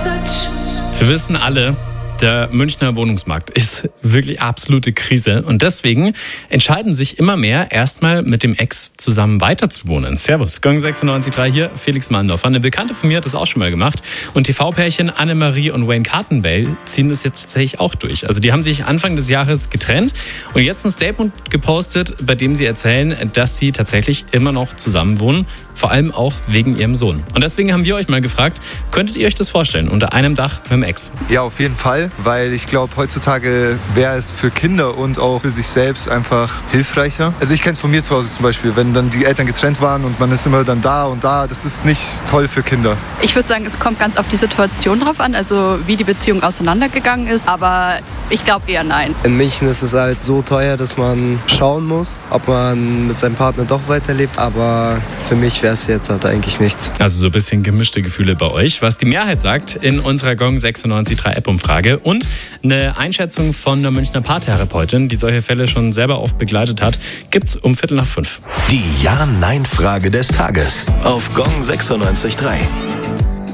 Wir wissen alle, der Münchner Wohnungsmarkt ist wirklich absolute Krise und deswegen entscheiden sich immer mehr, erstmal mit dem Ex zusammen weiterzuwohnen. Servus, Gong 96.3 hier, Felix Mahndorfer. Eine Bekannte von mir hat das auch schon mal gemacht und TV-Pärchen Annemarie und Wayne Cartenbale ziehen das jetzt tatsächlich auch durch. Also die haben sich Anfang des Jahres getrennt und jetzt ein Statement gepostet, bei dem sie erzählen, dass sie tatsächlich immer noch zusammen wohnen, vor allem auch wegen ihrem Sohn. Und deswegen haben wir euch mal gefragt, könntet ihr euch das vorstellen, unter einem Dach mit dem Ex? Ja, auf jeden Fall, weil ich glaube, heutzutage wäre es für Kinder und auch für sich selbst einfach hilfreicher. Also ich kenne es von mir zu Hause zum Beispiel, wenn dann die Eltern getrennt waren und man ist immer dann da und da, das ist nicht toll für Kinder. Ich würde sagen, es kommt ganz auf die Situation drauf an, also wie die Beziehung auseinandergegangen ist, aber ich glaube eher nein. In München ist es halt so teuer, dass man schauen muss, ob man mit seinem Partner doch weiterlebt, aber für mich wäre es jetzt halt eigentlich nichts. Also so ein bisschen gemischte Gefühle bei euch, was die Mehrheit sagt in unserer Gong 96.3 App-Umfrage und eine Einschätzung von einer Münchner Paartherapeutin, die solche Fälle schon selber oft begleitet hat, gibt's um 4:45. Die Ja-Nein-Frage des Tages auf Gong 96.3.